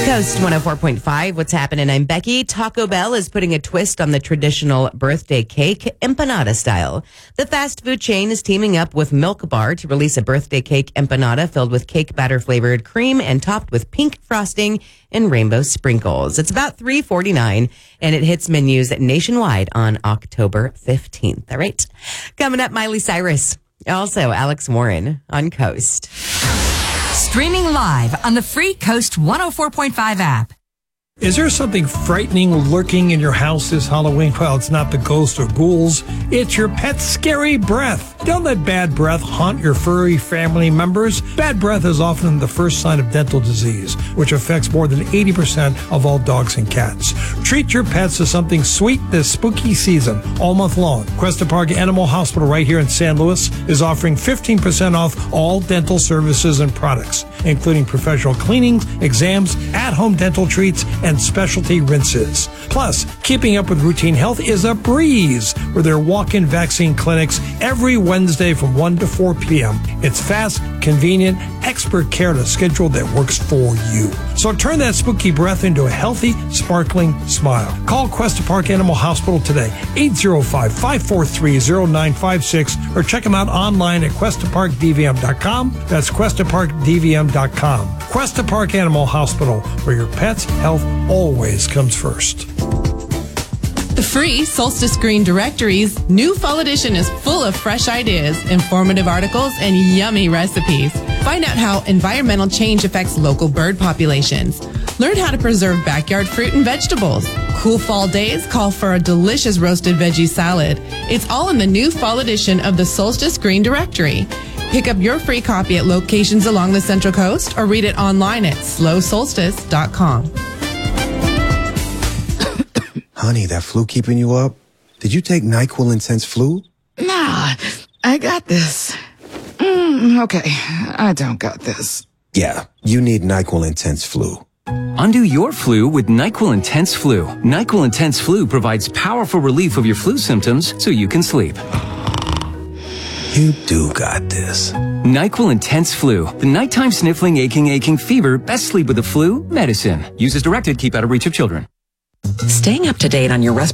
Coast 104.5. What's happening? I'm Becky. Taco Bell is putting a twist on the traditional birthday cake, empanada style. The fast food chain is teaming up with Milk Bar to release a birthday cake empanada filled with cake batter flavored cream and topped with pink frosting and rainbow sprinkles. It's about $3.49 and it hits menus nationwide on October 15th. All right. Coming up, Miley Cyrus. Also, Alex Warren on Coast. Streaming live on the free Coast 104.5 app. Is there something frightening lurking in your house this Halloween? Well, it's not the ghosts or ghouls. It's your pet's scary breath. Don't let bad breath haunt your furry family members. Bad breath is often the first sign of dental disease, which affects more than 80% of all dogs and cats. Treat your pets to something sweet this spooky season all month long. Cuesta Park Animal Hospital right here in San Luis is offering 15% off all dental services and products, including professional cleanings, exams, at-home dental treats, and specialty rinses. Plus, keeping up with routine health is a breeze with their walk-in vaccine clinics every Wednesday from 1 to 4 p.m. It's fast, convenient, expert care to schedule that works for you. So turn that spooky breath into a healthy, sparkling smile. Call Cuesta Park Animal Hospital today, 805-543-0956, or check them out online at QuestaParkDVM.com. That's QuestaParkDVM.com. Cuesta Park Animal Hospital, where your pet's health always comes first. The free Solstice Green Directory's new fall edition is full of fresh ideas, informative articles, and yummy recipes. Find out how environmental change affects local bird populations. Learn how to preserve backyard fruit and vegetables. Cool fall days call for a delicious roasted veggie salad. It's all in the new fall edition of the Solstice Green Directory. Pick up your free copy at locations along the Central Coast or read it online at slowsolstice.com. Honey, that flu keeping you up? Did you take NyQuil Intense Flu? Nah, I got this. Okay, I don't got this. Yeah, you need NyQuil Intense Flu. Undo your flu with NyQuil Intense Flu. NyQuil Intense Flu provides powerful relief of your flu symptoms so you can sleep. You do got this. NyQuil Intense Flu. The nighttime sniffling, aching fever. Best sleep with the flu medicine. Use as directed. Keep out of reach of children. Staying up to date on your